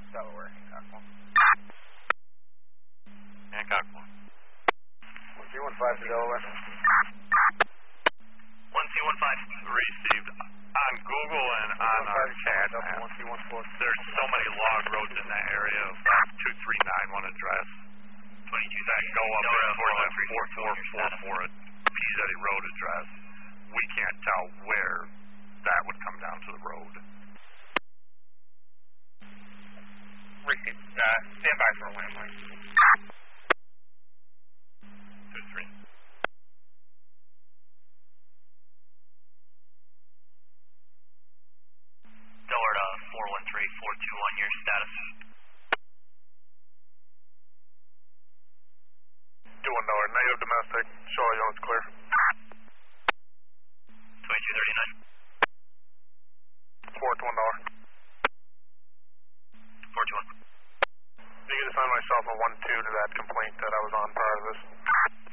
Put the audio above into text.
Delaware, Hancock 1. Hancock 1. 1C15 to Delaware. 1C15. Received on Google and on our chat. There's so many log roads in that area. 239 address. 22 that go up towards that 4444 Peasetti Road address. We can't tell where that would come down to the road. Received. Stand by for a landline. 2-3. Delaware to 413-421, your status. Doing Delaware, negative domestic. Show all units clear. 2239. 421 Delaware. 421. You can assign myself a 1-2 to that complaint that I was on prior to this.